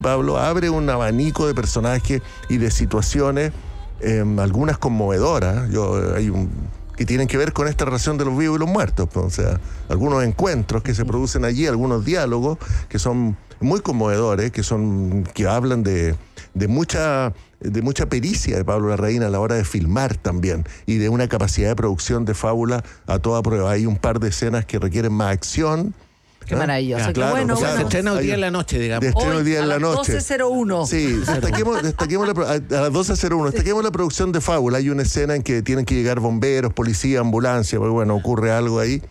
Pablo abre un abanico de personajes y de situaciones, algunas conmovedoras. Que tienen que ver con esta relación de los vivos y los muertos, pues, o sea, algunos encuentros que se producen allí, algunos diálogos que son muy conmovedores, que hablan de mucha pericia de Pablo Larraín a la hora de filmar también, y de una capacidad de producción de fábula a toda prueba. Hay un par de escenas que requieren más acción. Qué maravilloso, qué claro, bueno. o sea, Se estrena hoy día en la noche, digamos. De estreno hoy día en a la las noche. 12:01. Sí, destaquemos a las 12:01, destaquemos la producción de fábula. Hay una escena en que tienen que llegar bomberos, policía, ambulancia, porque bueno, ocurre algo ahí.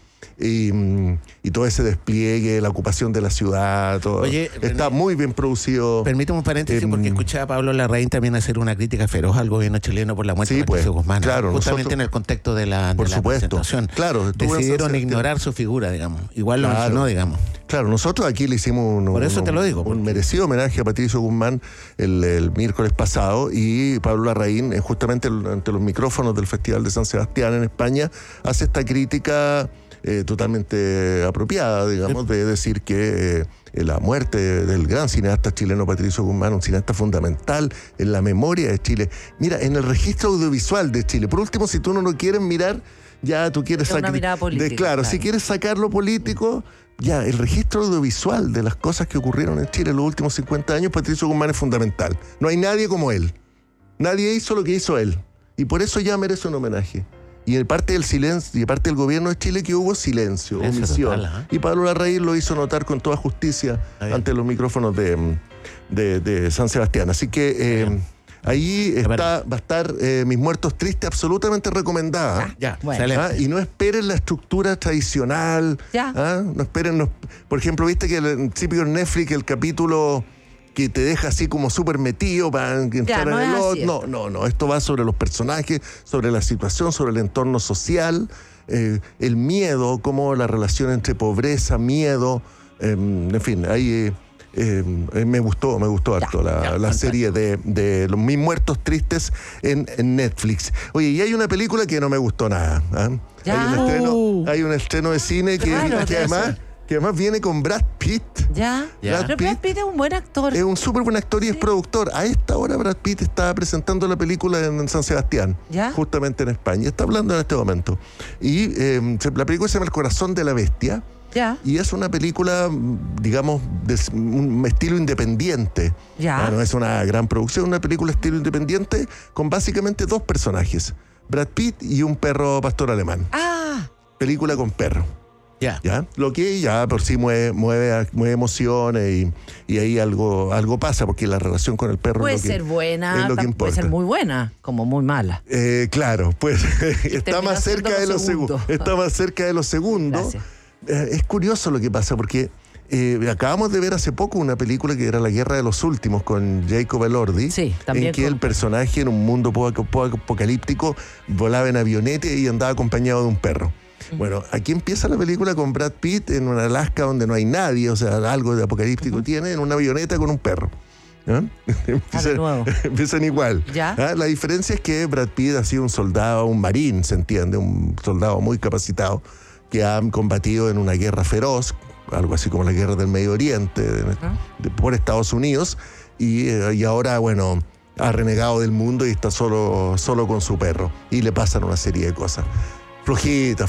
Y todo ese despliegue, la ocupación de la ciudad, todo. Oye, está muy bien producido. Permítame un paréntesis, porque escuché a Pablo Larraín también hacer una crítica feroz al gobierno chileno por la muerte de Patricio Guzmán. Claro, justamente en el contexto de la presentación. Claro, decidieron ignorar su figura, digamos. Igual lo mencionó, digamos. Claro, nosotros aquí le hicimos por eso te lo digo, un merecido homenaje a Patricio Guzmán el miércoles pasado, y Pablo Larraín, justamente ante los micrófonos del Festival de San Sebastián en España, hace esta crítica totalmente apropiada, digamos, de decir que la muerte del gran cineasta chileno Patricio Guzmán, un cineasta fundamental en la memoria de Chile. Mira, en el registro audiovisual de Chile. Por último, si tú no lo quieres mirar, ya tú quieres sacar... una mirada política. Claro, si quieres sacar lo político, ya, el registro audiovisual de las cosas que ocurrieron en Chile en los últimos 50 años, Patricio Guzmán es fundamental. No hay nadie como él. Nadie hizo lo que hizo él. Y por eso ya merece un homenaje. Y de parte del silencio, y de parte del gobierno de Chile, que hubo silencio, omisión. Total, y Pablo Larraín lo hizo notar con toda justicia ante los micrófonos de San Sebastián. Así que ahí va a estar Mis Muertos Tristes, absolutamente recomendada. Bueno. Y no esperen la estructura tradicional. No esperen, por ejemplo, viste que el típico en Netflix, el capítulo que te deja así como súper metido para entrar en el otro. No, esto va sobre los personajes, sobre la situación, sobre el entorno social, el miedo, como la relación entre pobreza, miedo, en fin, ahí me gustó harto la serie de Los Mis Muertos Tristes en Netflix. Oye, y hay una película que no me gustó nada. Hay un estreno de cine que además viene con Brad Pitt. Pero Brad Pitt es un buen actor. Es un súper buen actor y es productor. A esta hora Brad Pitt está presentando la película en San Sebastián, justamente en España. Está hablando en este momento. Y la película se llama El Corazón de la Bestia. Y es una película, digamos, de un estilo independiente. No es una gran producción, una película estilo independiente con básicamente dos personajes: Brad Pitt y un perro pastor alemán. Película con perro. Lo que ya por sí mueve emociones y ahí algo pasa, porque la relación con el perro puede es ser buena, puede ser muy buena, como muy mala. Claro, pues está más cerca de lo segundo. Está más cerca de lo segundo. Es curioso lo que pasa, porque acabamos de ver hace poco una película que era La Guerra de los Últimos con Jacob Elordi, en que el personaje en un mundo apocalíptico volaba en avioneta y andaba acompañado de un perro. Bueno, aquí empieza la película con Brad Pitt en una Alaska donde no hay nadie, o sea, algo de apocalíptico tiene, en una avioneta con un perro. Empiezan igual. La diferencia es que Brad Pitt ha sido un soldado, un marín, se entiende, un soldado muy capacitado que ha combatido en una guerra feroz, algo así como la guerra del Medio Oriente, por Estados Unidos, y ahora, bueno, ha renegado del mundo y está solo con su perro, y le pasan una serie de cosas. Flojita.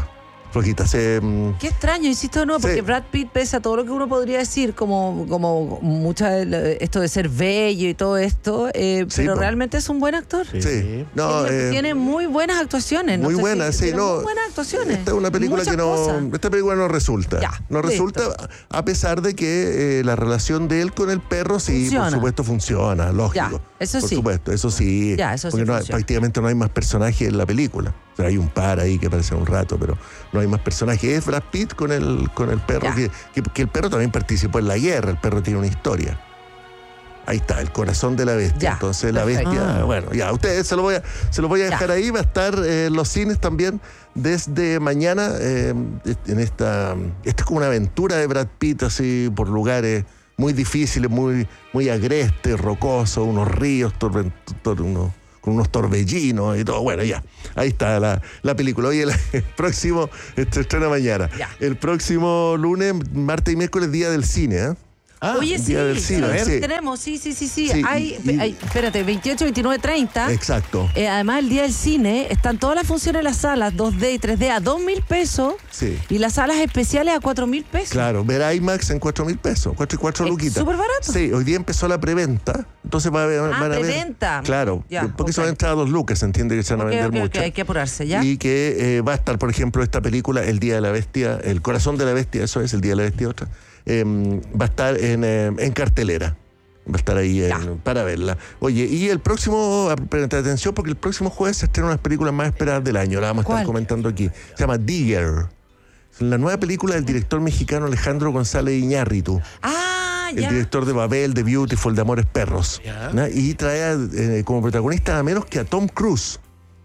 Qué extraño, insisto, porque Brad Pitt, pese a todo lo que uno podría decir, como esto de ser bello y todo esto, pero realmente es un buen actor. Tiene muy buenas actuaciones. Muy buenas, muy buenas actuaciones. Esta es una película esta película no resulta. Resulta, a pesar de que la relación de él con el perro, por supuesto, funciona, lógico. Eso por sí. supuesto, eso sí. Porque prácticamente no hay más personajes en la película. O sea, hay un par ahí que aparece un rato, pero no hay más personajes. Es Brad Pitt con el perro, que el perro también participó en la guerra. El perro tiene una historia. Ahí está, El Corazón de la Bestia. Entonces la bestia, bueno, ya, ustedes se lo voy a dejar ahí. Va a estar en los cines también desde mañana. Esta es como una aventura de Brad Pitt, así por lugares muy difíciles, muy agrestes, rocosos, unos ríos, con unos torbellinos y todo. Bueno, ya, ahí está la película. Oye, el próximo, estrena mañana. El próximo lunes, martes y miércoles, día del cine, Oye, sí, tenemos, sí. Hay, espérate, 28, 29, 30. Exacto. Además, el día del cine, están todas las funciones en las salas, 2D y 3D a 2.000 pesos. Sí. Y las salas especiales a 4.000 pesos. Claro, ver IMAX en 4.000 pesos, 4 luquitas. Súper barato. Sí, hoy día empezó la preventa, entonces van a ver. Preventa. Claro, porque se van a entrar a 2 lucas, se entiende que se van a vender mucho. Hay que apurarse, ¿ya? Y que va a estar, por ejemplo, esta película, El Día de la Bestia, El Corazón de la Bestia, eso es, El Día de la Bestia, otra. Va a estar en cartelera. Va a estar ahí para verla. Oye, y el próximo, atención, porque el próximo jueves se estrena una de las películas más esperadas del año. La vamos a estar comentando aquí. Se llama Digger. La nueva película del director mexicano Alejandro González Iñárritu. El director de Babel, de Beautiful, de Amores Perros. Y trae como protagonista a menos que a Tom Cruise.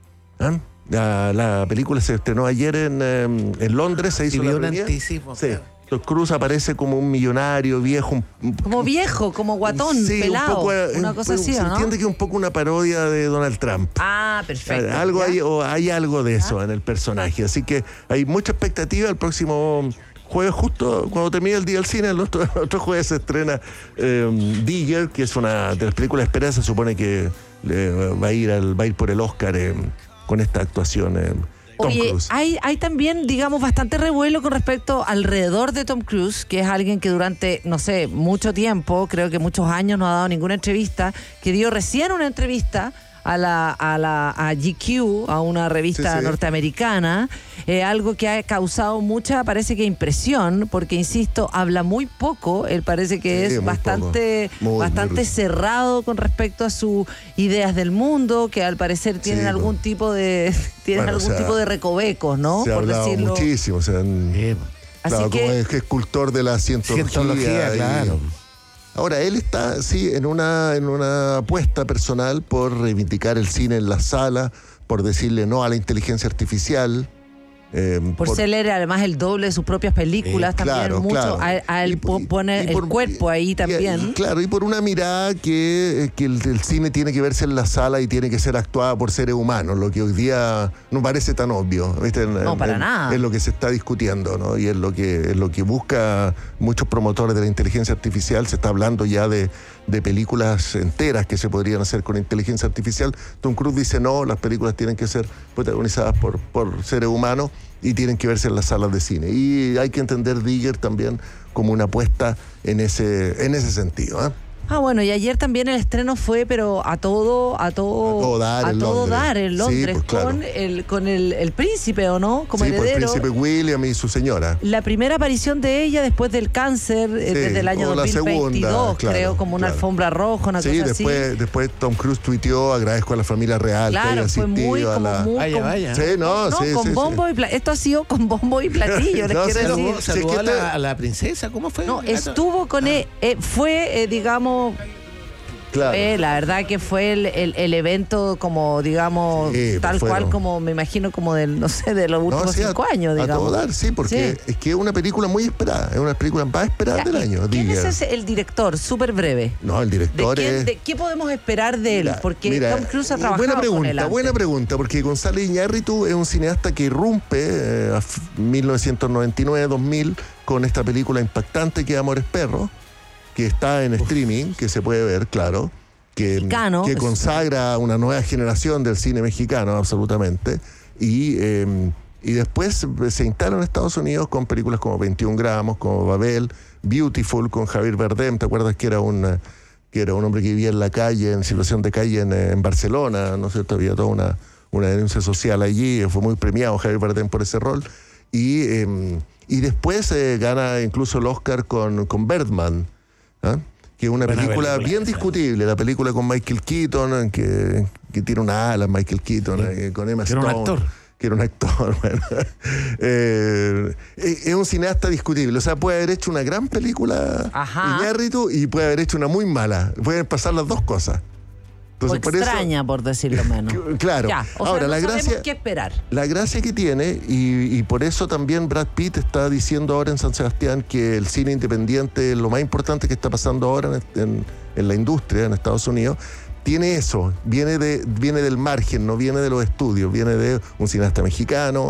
La película se estrenó ayer en Londres. Se hizo un anticipo. Sí. Tom Cruise aparece como un millonario viejo. Como guatón, pelado. Una cosa así, ¿no? Se entiende que es un poco una parodia de Donald Trump. Perfecto. Hay algo de eso en el personaje. Así que hay mucha expectativa. El próximo jueves, justo cuando termine el día del cine, el otro jueves se estrena Digger, que es una de las películas esperadas. Se supone que va a ir por el Oscar con esta actuación. Oye, hay también, digamos, bastante revuelo con respecto alrededor de Tom Cruise, que es alguien que durante, no sé, mucho tiempo, creo que muchos años no ha dado ninguna entrevista, que dio recién una entrevista a GQ, a una revista norteamericana, algo que ha causado mucha, parece que impresión, porque insisto, habla muy poco, él parece que es bastante cerrado con respecto a sus ideas del mundo, que al parecer tienen algún tipo de tipo de recovecos, ¿no? Se ha hablado decirlo muchísimo, claro, como es escultor de la cientología, claro. Ahora, él está, en una apuesta personal por reivindicar el cine en la sala, por decirle no a la inteligencia artificial. Por ser además el doble de sus propias películas, también mucho. A él pone el cuerpo ahí también. Y por una mirada que el cine tiene que verse en la sala y tiene que ser actuada por seres humanos, lo que hoy día no parece tan obvio, ¿viste? No, para nada. Es lo que se está discutiendo, ¿no? Y es lo que busca muchos promotores de la inteligencia artificial. Se está hablando ya de películas enteras que se podrían hacer con inteligencia artificial. Tom Cruise dice no, las películas tienen que ser protagonizadas por seres humanos y tienen que verse en las salas de cine. Y hay que entender Digger también como una apuesta en ese sentido. Bueno, y ayer también el estreno fue, pero a todo dar en Londres, sí, pues, claro. con el príncipe, ¿o no? Como heredero. El príncipe William y su señora. La primera aparición de ella después del cáncer, desde el año 2022, creo, como una alfombra roja, una cosa así. Después Tom Cruise tuiteó, agradezco a la familia real que haya asistido Vaya. Con bombo y platillo. Esto ha sido con bombo y platillo, les quiero decir. Saludó a la princesa, ¿cómo fue? No, estuvo con fue, digamos, claro. La verdad que fue el evento como, digamos, tal cual como me imagino como de los últimos 5 años, digamos. A todo dar, porque es que es una película muy esperada, es una película más esperada del año. ¿Quién es el director? Súper breve. No, el director ¿De qué podemos esperar de él? Porque Tom Cruise ha trabajado con él antes. Buena pregunta, porque González Iñárritu es un cineasta que irrumpe a 1999-2000 con esta película impactante que es Amores Perros, que está en streaming, que se puede ver, claro, que consagra una nueva generación del cine mexicano, absolutamente, y después se instala en Estados Unidos con películas como 21 gramos, como Babel, Beautiful, con Javier Bardem. ¿Te acuerdas que era un hombre que vivía en la calle, en situación de calle en Barcelona? ¿No es cierto? Había toda una denuncia social allí, fue muy premiado Javier Bardem por ese rol, y después gana incluso el Oscar con Birdman, que es una película bien discutible, la película con Michael Keaton, que tiene una ala Michael Keaton, con Emma Stone. Que era un actor, bueno. Es un cineasta discutible, o sea, puede haber hecho una gran película Iñárritu y puede haber hecho una muy mala, pueden pasar las dos cosas. Entonces, extraña, por decirlo menos. Claro. Ahora, no sabemos qué esperar. La gracia que tiene, y por eso también Brad Pitt está diciendo ahora en San Sebastián que el cine independiente es lo más importante que está pasando ahora en la industria en Estados Unidos, tiene eso, viene del margen, no viene de los estudios, viene de un cineasta mexicano,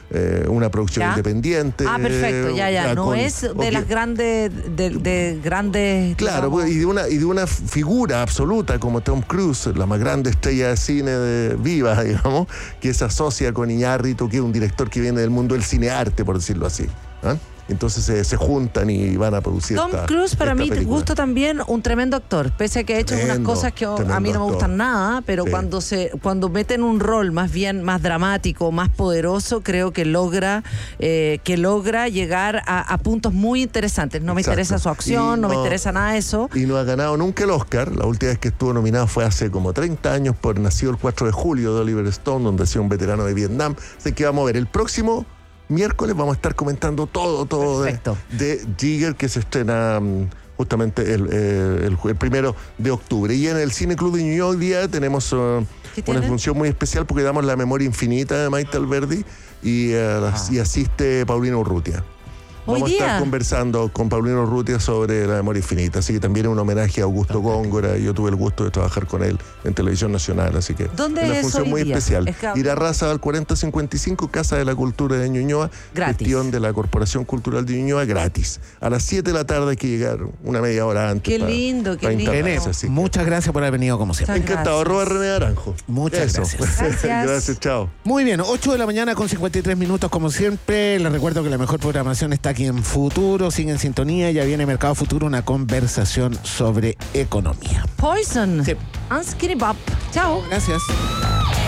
una producción independiente. Perfecto, ya. No es de las grandes, de grandes. Claro, pues, y de una figura absoluta como Tom Cruise, la más grande estrella de cine viva, digamos, que se asocia con Iñárritu, que es un director que viene del mundo del cinearte, por decirlo así. Entonces se juntan y van a producir Tom Cruise, para mí, película. gusto también, un tremendo actor, pese a que ha hecho unas cosas que a mí no me gustan nada, pero cuando meten un rol más dramático, más poderoso, creo que logra llegar a puntos muy interesantes. No me interesa su acción, no me interesa nada de eso. Y no ha ganado nunca el Oscar. La última vez que estuvo nominado fue hace como 30 años por Nacido el 4 de julio de Oliver Stone, donde hacía un veterano de Vietnam. Así que vamos a ver el próximo miércoles vamos a estar comentando todo de Jigger, que se estrena justamente el 1 de octubre. Y en el Cine Club de Ñuñoa hoy día tenemos una función muy especial porque damos La memoria infinita de Maite Alberdi y asiste Paulino Urrutia. Vamos a estar conversando con Paulino Urrutia sobre La memoria infinita, así que también es un homenaje a Augusto Góngora. Yo tuve el gusto de trabajar con él en Televisión Nacional, así que ¿dónde es una función muy especial. Ir a Raza al 4055, Casa de la Cultura de Ñuñoa, gestión de la Corporación Cultural de Ñuñoa, gratis. A las 7 de la tarde hay que llegar una media hora antes. Qué lindo. Muchas gracias por haber venido como siempre. Encantado, René Naranjo. Muchas gracias. Gracias, chao. Muy bien, 8 de la mañana con 53 minutos como siempre. Les recuerdo que la mejor programación está aquí en Futuro. Sigue en sintonía, ya viene Mercado Futuro, una conversación sobre economía. Poison. Sí. And Skinny Bop. Chao. Gracias.